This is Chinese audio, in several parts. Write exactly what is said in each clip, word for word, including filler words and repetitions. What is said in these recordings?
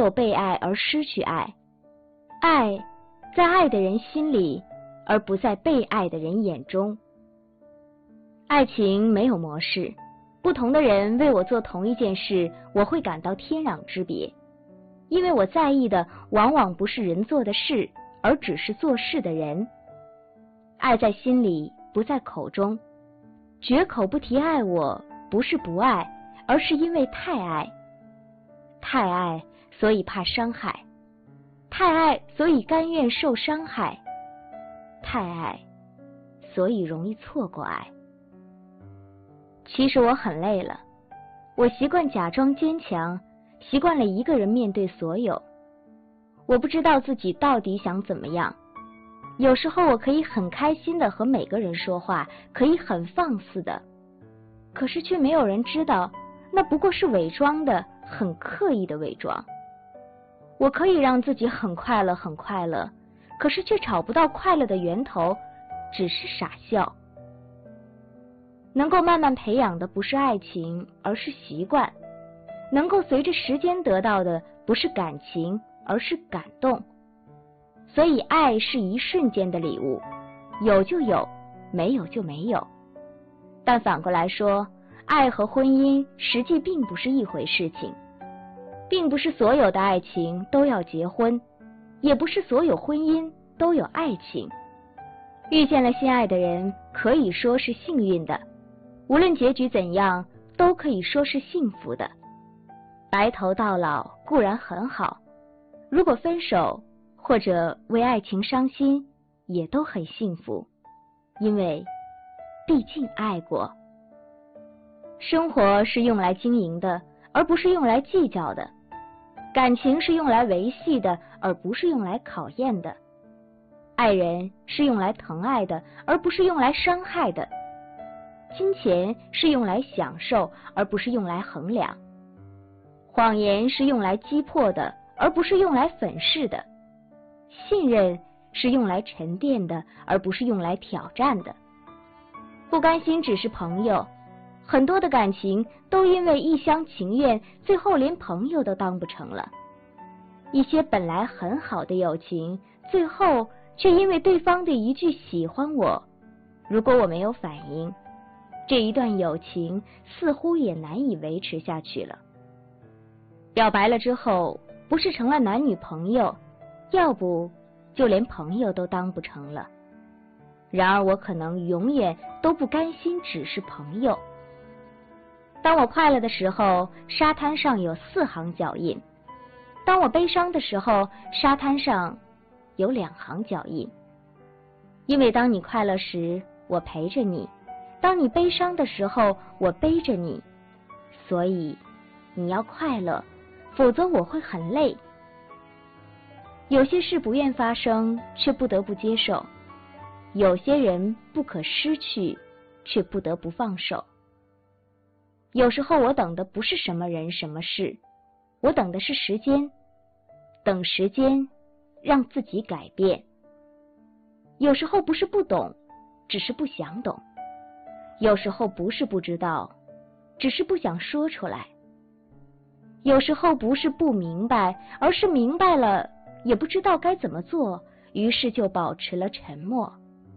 有被爱而失去爱，爱在爱的人心里，而不在被爱的人眼中。爱情没有模式，不同的人为我做同一件事，我会感到天壤之别，因为我在意的往往不是人做的事，而只是做事的人。爱在心里，不在口中。绝口不提爱我，不是不爱，而是因为太爱。太爱，所以怕伤害；太爱，所以甘愿受伤害；太爱，所以容易错过爱。其实我很累了，我习惯假装坚强，习惯了一个人面对所有。我不知道自己到底想怎么样。有时候我可以很开心的和每个人说话，可以很放肆的，可是却没有人知道，那不过是伪装的，很刻意的伪装。我可以让自己很快乐很快乐，可是却找不到快乐的源头，只是傻笑。能够慢慢培养的不是爱情，而是习惯；能够随着时间得到的不是感情，而是感动。所以爱是一瞬间的礼物，有就有，没有就没有。但反过来说，爱和婚姻实际并不是一回事情，并不是所有的爱情都要结婚，也不是所有婚姻都有爱情。遇见了心爱的人，可以说是幸运的，无论结局怎样，都可以说是幸福的。白头到老固然很好，如果分手或者为爱情伤心，也都很幸福，因为毕竟爱过。生活是用来经营的，而不是用来计较的；感情是用来维系的，而不是用来考验的；爱人是用来疼爱的，而不是用来伤害的；金钱是用来享受，而不是用来衡量；谎言是用来击破的，而不是用来粉饰的；信任是用来沉淀的，而不是用来挑战的。不甘心只是朋友，很多的感情都因为一厢情愿，最后连朋友都当不成了。一些本来很好的友情，最后却因为对方的一句喜欢我，如果我没有反应，这一段友情似乎也难以维持下去了。表白了之后，不是成了男女朋友，要不就连朋友都当不成了。然而我可能永远都不甘心只是朋友。当我快乐的时候，沙滩上有四行脚印；当我悲伤的时候，沙滩上有两行脚印。因为当你快乐时，我陪着你；当你悲伤的时候，我背着你。所以你要快乐，否则我会很累。有些事不愿发生，却不得不接受；有些人不可失去，却不得不放手。有时候我等的不是什么人什么事，我等的是时间，等时间让自己改变。有时候不是不懂，只是不想懂；有时候不是不知道，只是不想说出来；有时候不是不明白，而是明白了也不知道该怎么做，于是就保持了沉默。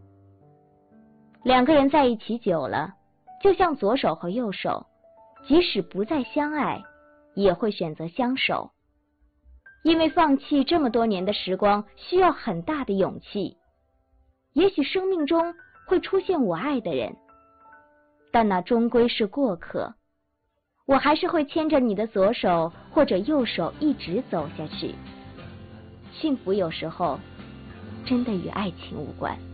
两个人在一起久了，就像左手和右手，即使不再相爱，也会选择相守。因为放弃这么多年的时光需要很大的勇气。也许生命中会出现我爱的人，但那终归是过客。我还是会牵着你的左手或者右手一直走下去。幸福有时候真的与爱情无关。